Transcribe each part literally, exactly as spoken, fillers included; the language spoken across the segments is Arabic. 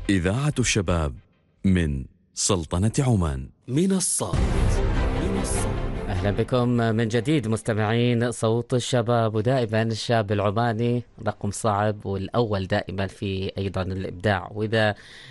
إذاعة الشباب من سلطنة عمان. منصات منصات. أهلا بكم من جديد مستمعين صوت الشباب، ودائما الشاب العماني رقم صعب والأول دائما في أيضا الإبداع، وإذا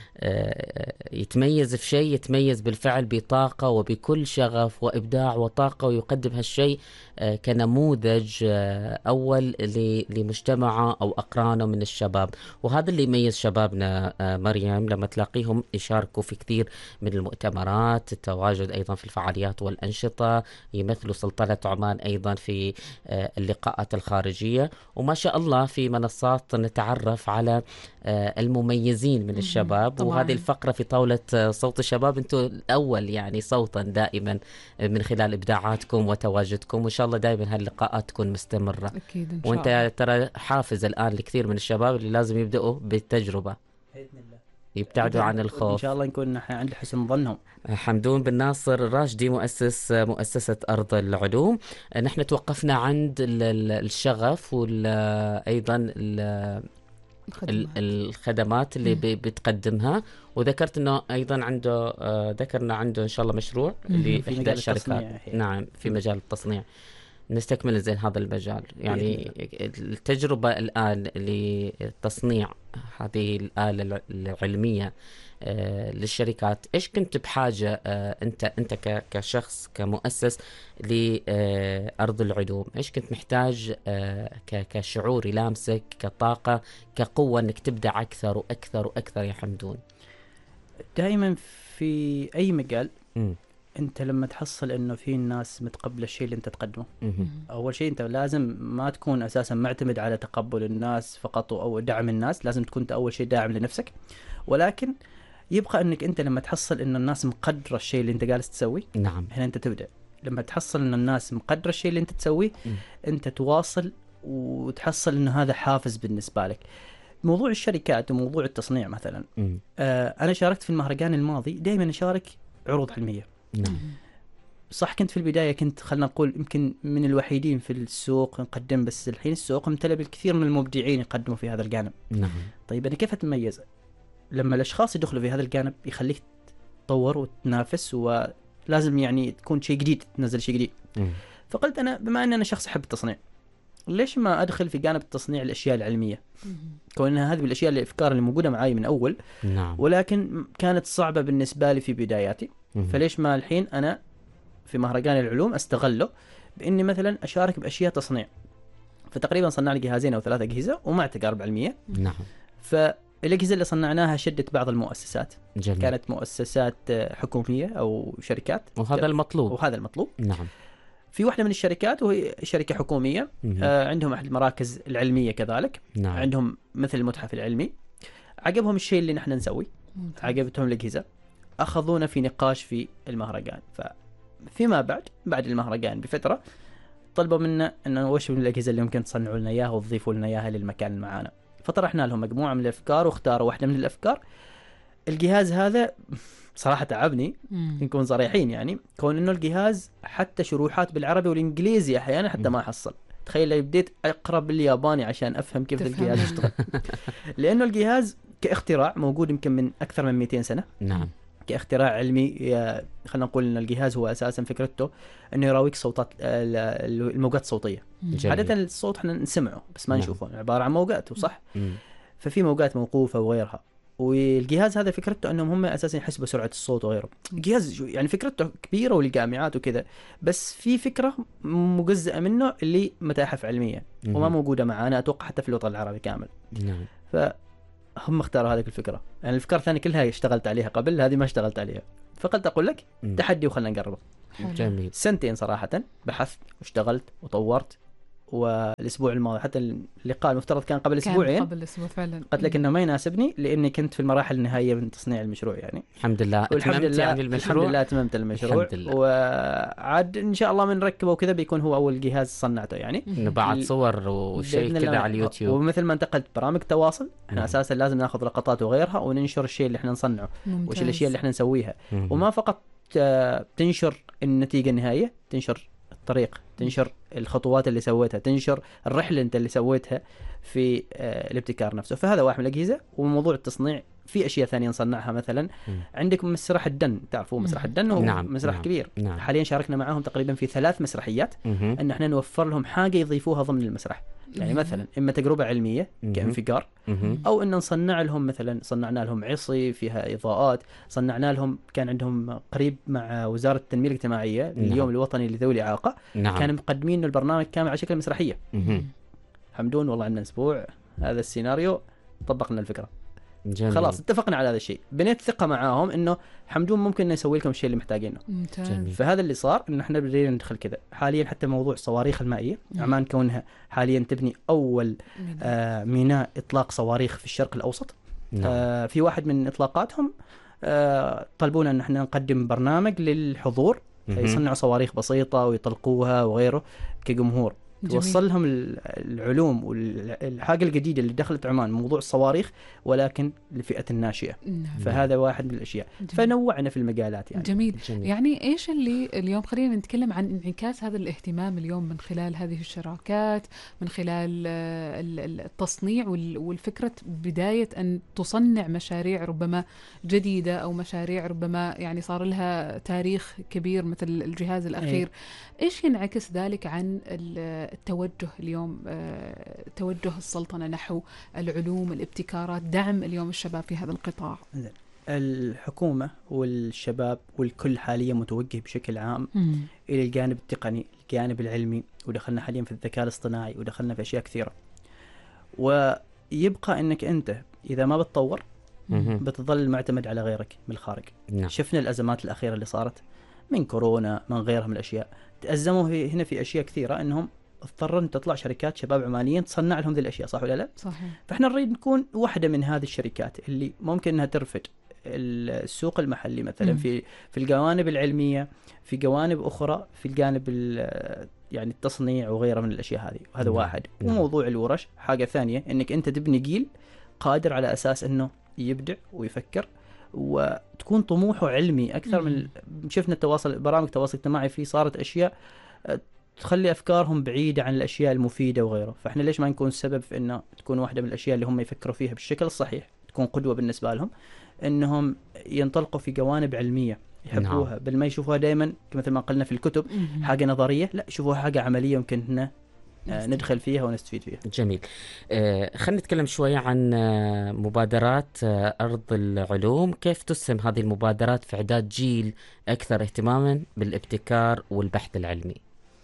يتميز في شيء يتميز بالفعل بطاقة وبكل شغف وإبداع وطاقة، ويقدم هالشيء كنموذج أول لمجتمعه أو أقرانه من الشباب. وهذا اللي يميز شبابنا مريم، لما تلاقيهم يشاركوا في كثير من المؤتمرات، التواجد أيضا في الفعاليات والأنشطة، يمثلوا سلطنة عمان أيضا في اللقاءات الخارجية، وما شاء الله في منصات نتعرف على المميزين من الشباب. طبعاً. وهذه الفقرة في طاولة صوت الشباب انتم الأول يعني صوتا دائما من خلال إبداعاتكم وتواجدكم، وإن شاء الله دائما هاللقاءات تكون مستمرة. أكيد إن شاء وانت الله. ترى حافز الآن لكثير من الشباب اللي لازم يبدأوا بالتجربة بإذن الله، يبتعدوا عن الخوف. إن شاء الله نكون عند حسن ظنهم. حمدون بن ناصر الراشدي، مؤسس مؤسسة أرض العلوم. نحن توقفنا عند الشغف وأيضا الخدمات, الخدمات اللي بتقدمها، وذكرت انه ايضا عنده آه ذكرنا عنده ان شاء الله مشروع لاحدى الشركات. نعم، في مجال التصنيع. نستكمل زين هذا المجال، يعني التجربة الآن لتصنيع هذه الآلة العلمية آه للشركات، ايش كنت بحاجة آه انت انت كشخص كمؤسس لأرض العلوم، ايش كنت محتاج آه كشعور يلامسك، كطاقة، كقوة انك تبدع اكثر واكثر واكثر يا حمدون؟ دائما في اي مجال م. انت لما تحصل انه في ناس متقبله الشيء اللي انت تقدمه، م. اول شيء انت لازم ما تكون اساسا معتمد على تقبل الناس فقط او دعم الناس، لازم تكون اول شيء داعم لنفسك. ولكن يبقى انك انت لما تحصل ان الناس مقدره الشيء اللي انت جالس تسويه، نعم، هنا انت تبدا. لما تحصل ان الناس مقدره الشيء اللي انت تسويه، م. انت تواصل وتحصل انه هذا حافز بالنسبه لك. موضوع الشركات وموضوع التصنيع مثلا، آه انا شاركت في المهرجان الماضي، دائما اشارك عروض علميه. نعم. صح، كنت في البدايه كنت خلنا نقول يمكن من الوحيدين في السوق نقدم، بس الحين السوق امتلأ بالكثير من المبدعين يقدموا في هذا الجانب. نعم. طيب انا كيف اتميز؟ لما الاشخاص يدخلوا في هذا الجانب يخليك تطور وتنافس، ولازم يعني تكون شيء جديد، تنزل شيء جديد. م. فقلت انا بما ان انا شخص احب التصنيع، ليش ما ادخل في جانب التصنيع الاشياء العلميه، كونها هذه الاشياء الافكار اللي موجوده معي من اول. نعم. ولكن كانت صعبه بالنسبه لي في بداياتي. م. فليش ما الحين انا في مهرجان العلوم استغله باني مثلا اشارك باشياء تصنيع. فتقريبا صنع لي جهازين او ثلاثه اجهزه ومع تجارب علميه. نعم. فالاجهزه اللي صنعناها شدت بعض المؤسسات. جميل. كانت مؤسسات حكوميه او شركات، وهذا المطلوب. وهذا المطلوب. نعم. في واحدة من الشركات وهي شركة حكومية، آه عندهم أحد المراكز العلمية كذلك. نعم. عندهم مثل المتحف العلمي. عجبهم الشيء اللي نحن نسوي، عجبتهم الأجهزة، أخذونا في نقاش في المهرجان. فيما بعد بعد المهرجان بفترة طلبوا منا أنه وش من الأجهزة اللي ممكن تصنعوا لنا إياها وتضيفوا لنا إياها للمكان معانا. فطرحنا لهم مجموعة من الأفكار واختاروا واحدة من الأفكار. الجهاز هذا صراحة تعبني، نكون صريحين يعني، كون انه الجهاز حتى شروحات بالعربي والانجليزي احيانا حتى ما حصل. تخيل لو بديت اقرا بالياباني عشان افهم كيف الجهاز يشتغل. لانه الجهاز كاختراع موجود يمكن من اكثر من مئتين سنة. نعم. كاختراع علمي، خلينا نقول ان الجهاز هو اساسا فكرته انه يراويك صوتات الموجات الصوتيه. عاده الصوت احنا نسمعه بس ما نعم. نشوفه، عباره عن موجات وصح. م. ففي موجات موقوفه وغيرها. والجهاز هذا فكرته انهم هم اساسا يحسبوا سرعه الصوت وغيره. جهاز يعني فكرته كبيره وللجامعات وكذا، بس في فكره مجزئه منه اللي متاحف علميه م. وما موجوده معانا اتوقع حتى في الوطن العربي كامل. نعم. فهم اختاروا هذه الفكره. يعني الافكار الثانيه كلها اشتغلت عليها قبل، هذه ما اشتغلت عليها. فقلت اقول لك م. تحدي وخلنا نقربه. جميل. سنتين صراحه بحثت واشتغلت وطورت. والاسبوع الماضي حتى اللقاء المفترض كان قبل اسبوعين، قبل اسبوع فعلا، قلت لك انه ما يناسبني لاني كنت في المراحل النهائيه من تصنيع المشروع يعني. الحمد لله. والحمد لله يعني المشروع الحمد لله اتممت المشروع. الحمد لله. وعاد ان شاء الله من نركبه وكذا بيكون هو اول جهاز صنعته يعني. بعد صور وشيء كذا على اليوتيوب. ومثل ما انتقلت برامج تواصل، احنا مم. اساسا لازم ناخذ لقطات وغيرها وننشر الشيء اللي احنا نصنعه. ممتاز. وش الاشياء اللي احنا نسويها. مم. وما فقط تنشر النتيجه النهائيه، تنشر الطريق، تنشر الخطوات اللي سويتها، تنشر الرحلة انت اللي سويتها في آه الابتكار نفسه. فهذا واحد من الأجهزة. وموضوع التصنيع في أشياء ثانية نصنعها، مثلا م. عندكم مسرح الدن، تعرفوا مسرح الدن هو نعم. مسرح نعم. كبير. نعم. حاليا شاركنا معاهم تقريبا في ثلاث مسرحيات مهم. ان احنا نوفر لهم حاجة يضيفوها ضمن المسرح. يعني مثلا اما تجربة علمية مهم. كانفجار، مهم. او ان نصنع لهم مثلا، صنعنا لهم عصي فيها اضاءات، صنعنا لهم، كان عندهم قريب مع وزارة التنمية الاجتماعية نعم. اليوم الوطني لذوي الإعاقة، نعم. كانوا مقدمين له البرنامج كامل على شكل مسرحية. مهم. حمدون والله عندنا اسبوع هذا السيناريو، طبقنا الفكرة. جميل. خلاص اتفقنا على هذا الشيء، بنيت ثقة معاهم انه حمدون ممكن نسوي لكم الشيء اللي محتاجينه. ممتاز. جميل. فهذا اللي صار، ان احنا بدينا ندخل كذا. حاليا حتى موضوع صواريخ المائية، نعم. عمان كونها حاليا تبني اول آه ميناء اطلاق صواريخ في الشرق الاوسط. نعم. آه في واحد من اطلاقاتهم آه طلبونا ان احنا نقدم برنامج للحضور مهم. يصنعوا صواريخ بسيطة ويطلقوها وغيره كجمهور، جميل. توصل لهم ال- العلوم والحاجة الجديدة اللي دخلت عمان، موضوع الصواريخ، ولكن لفئة الناشئة. نعم. فهذا واحد من الأشياء. جميل. فنوعنا في المجالات يعني. جميل. جميل. يعني ايش اللي اليوم خلينا نتكلم عن انعكاس هذا الاهتمام اليوم من خلال هذه الشراكات، من خلال آه، ال- ال- التصنيع وال- والفكرة بداية أن تصنع مشاريع ربما جديدة أو مشاريع ربما يعني صار لها تاريخ كبير مثل الجهاز الأخير. ايش ينعكس ذلك عن ال- التوجه اليوم، آه، توجه السلطنة نحو العلوم، الابتكارات، دعم اليوم الشباب في هذا القطاع؟ الحكومة والشباب والكل حاليا متوجه بشكل عام مم. إلى الجانب التقني، الجانب العلمي، ودخلنا حاليا في الذكاء الاصطناعي، ودخلنا في أشياء كثيرة. ويبقى أنك أنت إذا ما بتطور مهم. بتظل معتمد على غيرك من الخارج. نعم. شفنا الأزمات الأخيرة اللي صارت من كورونا، من غيرها من الأشياء، تأزموا في هنا في أشياء كثيرة، أنهم اضطروا تطلع شركات شباب عمانيين تصنع لهم ذي الأشياء، صح ولا لا؟ صحيح. فإحنا نريد نكون واحدة من هذه الشركات اللي ممكن أنها ترفد السوق المحلي مثلا مم. في في الجوانب العلمية، في جوانب أخرى في الجانب ال- يعني التصنيع وغيرها من الأشياء هذه. وهذا نعم. واحد. نعم. وموضوع الورش حاجة ثانية، إنك أنت تبني جيل قادر على أساس إنه يبدع ويفكر، وتكون طموحه علمي أكثر من. شفنا التواصل، برامج التواصل الاجتماعي فيه صارت أشياء أه، تخلي أفكارهم بعيدة عن الأشياء المفيدة وغيره. فإحنا ليش ما نكون السبب في إنه تكون واحدة من الأشياء اللي هم يفكروا فيها بالشكل الصحيح، تكون قدوة بالنسبة لهم، إنهم ينطلقوا في جوانب علمية يحبوها. نعم. بل ما يشوفوها دائما مثل ما قلنا في الكتب مم. حاجة نظرية، لا يشوفوها حاجة عملية ممكن إحنا آه، ندخل فيها ونستفيد فيها. جميل. آه خلينا نتكلم شوية عن آه مبادرات آه أرض العلوم. كيف تسهم هذه المبادرات في إعداد جيل أكثر اهتماما بالابتكار والبحث العلمي؟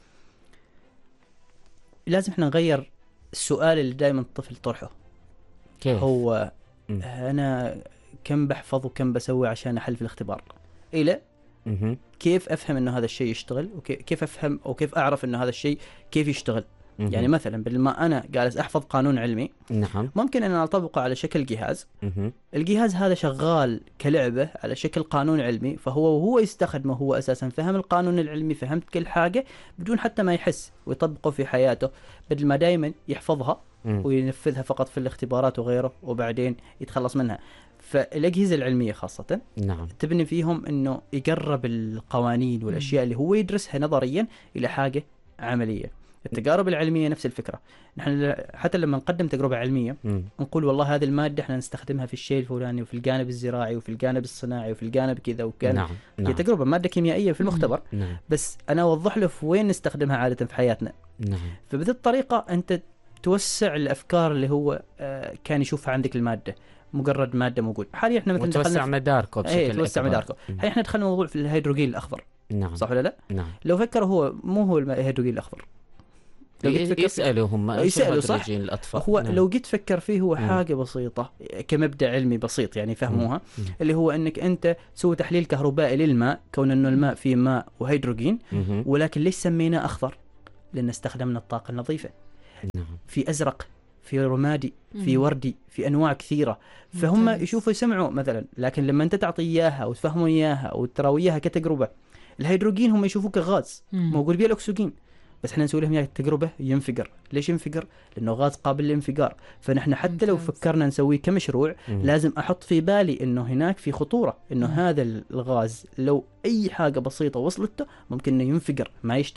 لازم إحنا نغير السؤال اللي دائما الطفل طرحه. كيف؟ هو مم. أنا كم بحفظ وكم بسوي عشان أحل في الاختبار، إلى مهم. كيف أفهم إنه هذا الشيء يشتغل، وكيف أفهم أو كيف أعرف إنه هذا الشيء كيف يشتغل. مهم. يعني مثلا بدل ما أنا جالس أحفظ قانون علمي، نعم. ممكن أن أطبقه على شكل جهاز. مهم. الجهاز هذا شغال كلعبة على شكل قانون علمي، فهو وهو يستخدمه هو أساسا فهم القانون العلمي، فهمت كل حاجة بدون حتى ما يحس، ويطبقه في حياته، بدل ما دائما يحفظها مم. وينفذها فقط في الاختبارات وغيره وبعدين يتخلص منها. فالأجهزة العلمية خاصة نعم. تبني فيهم أنه يقرب القوانين والأشياء اللي هو يدرسها نظريا إلى حاجة عملية. التجارب العلمية نفس الفكرة. نحن حتى لما نقدم تجربة علمية مم. نقول والله هذه المادة احنا نستخدمها في الشيء الفلاني، وفي الجانب الزراعي، وفي الجانب الصناعي، وفي الجانب كذا وكذا. نعم. هي نعم. تجربة مادة كيميائية في المختبر، نعم. بس أنا أوضح له في وين نستخدمها عادة في حياتنا. نعم. فبهذه الطريقة أنت توسع الأفكار اللي هو آه، كان يشوفها عندك المادة، مجرد مادة موجود. حاليا احنا مثلا وتوسع دخلنا في- مداركه بشكل ايه توسع أكبر. مداركه. مم. حاليا احنا دخلنا موضوع في الهيدروجين الأخضر، نعم. صح ولا لا؟ نعم. لو فكر هو مو هو الم- الهيدروجين الأخضر، لو جيت فكر- يسألوا هم إيش يسألوا صح؟ الهيدروجين الأطفال. هو نعم. لو جيت تفكر فيه هو مم. حاجة بسيطة كمبدأ علمي بسيط يعني فهموها، مم. اللي هو انك انت تسوي تحليل كهربائي للماء، كون انه الماء فيه ماء وهيدروجين، مهم. ولكن ليش سميناه اخضر؟ لان استخدمنا الطاقة النظيفة. نعم. في ازرق، في رمادي، في مم. وردي، في انواع كثيرة. فهم ممتاز. يشوفوا يسمعوا مثلا، لكن لما انت تعطي اياها وتفهموا اياها وتراوي اياها كتجربة، الهيدروجين هم يشوفوه كغاز مم. موجود بيه الاكسجين، بس احنا نسوي لهم اياها تجربه ينفجر. ليش ينفجر؟ لانه غاز قابل للانفجار. فنحن حتى لو ممتاز. فكرنا نسويه كمشروع مم. لازم احط في بالي انه هناك في خطوره، انه مم. هذا الغاز لو اي حاجه بسيطه وصلته ممكن انه ينفجر ما يشتعل.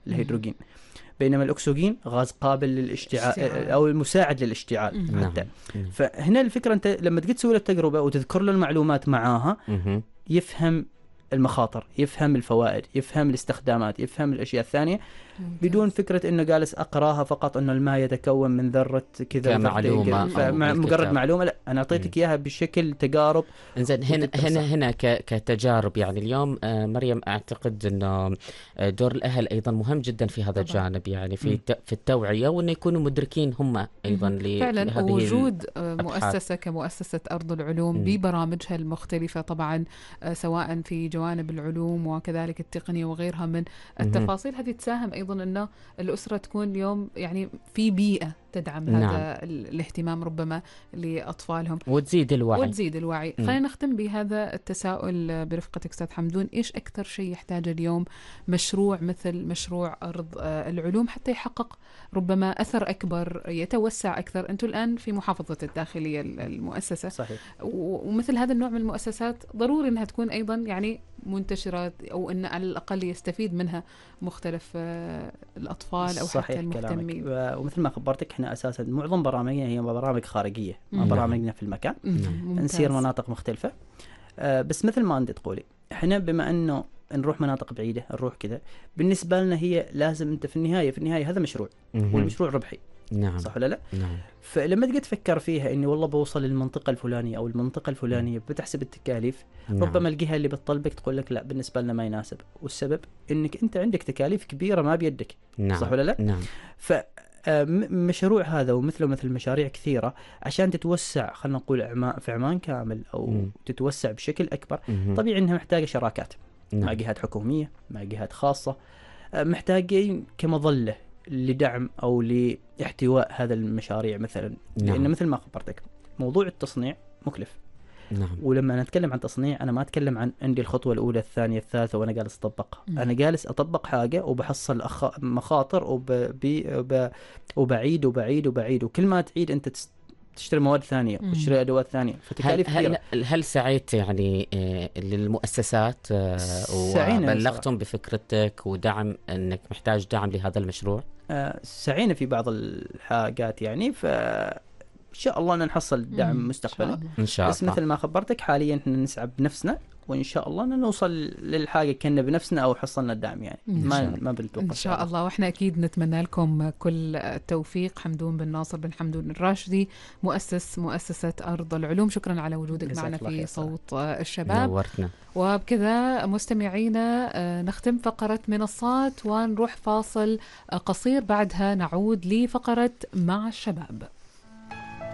الهيدروجين، بينما الأكسجين غاز قابل للاشتعال أو المساعد للاشتعال حتى. فهنا الفكرة أنت لما تجي تسوي له التجربة وتذكر له المعلومات معاها يفهم المخاطر، يفهم الفوائد، يفهم الاستخدامات، يفهم الأشياء الثانية بدون فكرة إنه جالس أقراها فقط إنه الماء يتكون من ذرة كذا معلومة فمجرد معلومة. لا أنا أعطيتك إياها بشكل تجارب. إنزين هنا هنا هنا كتجارب يعني اليوم آه مريم أعتقد إنه دور الأهل أيضا مهم جدا في هذا الجانب، يعني في في التوعية وإنه يكونوا مدركين هم أيضا فعلا وجود مؤسسة كمؤسسة أرض العلوم م. ببرامجها المختلفة طبعا آه سواء في جوانب العلوم وكذلك التقنية وغيرها من التفاصيل، هذه تساهم أيضا أن الأسرة تكون اليوم يعني في بيئة تدعم نعم. هذا الاهتمام ربما لأطفالهم وتزيد الوعي وتزيد الوعي. خلينا نختم بهذا التساؤل برفقتك أستاذ حمدون، إيش أكثر شيء يحتاج اليوم مشروع مثل مشروع أرض العلوم حتى يحقق ربما أثر أكبر يتوسع أكثر؟ أنتم الآن في محافظة الداخلية المؤسسة صحيح. ومثل هذا النوع من المؤسسات ضروري أنها تكون أيضا يعني منتشرة أو أن على الأقل يستفيد منها مختلف الأطفال أو حتى المهتمين. ومثل ما خبرتك احنا أساسا معظم برامجنا هي برامج خارجية، ما برامجنا في المكان، نسير مناطق مختلفة. آه بس مثل ما أنت تقولي احنا بما أنه نروح مناطق بعيدة نروح كذا، بالنسبة لنا هي لازم أنت في النهاية في النهاية هذا مشروع والمشروع ربحي نعم. صح ولا لا؟ نعم. فلما تجي تفكر فيها إني والله بوصل للمنطقة الفلانية أو المنطقة الفلانية بتحسب التكاليف نعم. ربما الجهة اللي بتطلبك تقول لك لا بالنسبة لنا ما يناسب، والسبب إنك أنت عندك تكاليف كبيرة ما بيدك نعم. صح ولا لا؟ نعم. ف مشروع هذا ومثله مثل مشاريع كثيرة عشان تتوسع خلنا نقول في عمان كامل أو م. تتوسع بشكل أكبر م. طبيعي إنها محتاجة شراكات نعم. مع جهات حكومية مع جهات خاصة، محتاجين كمظلة لدعم أو لاحتواء هذا المشاريع مثلا نعم. لأن مثل ما خبرتك موضوع التصنيع مكلف نعم. ولما نتكلم عن تصنيع أنا ما أتكلم عن عندي الخطوة الأولى الثانية الثالثة وأنا جالس أطبقها، أنا جالس أطبق حاجة وبحصل أخ... مخاطر وب... وب... وبعيد وبعيد وبعيد وكل ما تعيد أنت تشتري مواد ثانية وتشتري أدوات ثانية فتكاليف كثيرة. هل, هل سعيت يعني للمؤسسات وبلغتم بفكرتك ودعم أنك محتاج دعم لهذا المشروع؟ سعينا في بعض الحاجات يعني ف إن شاء الله نحصل دعم مستقبلا إن شاء الله. بس مثل ما خبرتك حاليا إحنا نسعى بنفسنا وإن شاء الله نوصل للحاجة كنا بنفسنا أو حصلنا الدعم يعني ما ما بنتوقف إن شاء الله. وإحنا أكيد نتمنى لكم كل التوفيق. حمدون بن ناصر بن حمدون الراشدي مؤسس مؤسسة أرض العلوم، شكرا على وجودك معنا في صوت الشباب. نورتنا. وبكذا مستمعينا نختم فقرة منصات ونروح فاصل قصير، بعدها نعود لفقرة مع الشباب.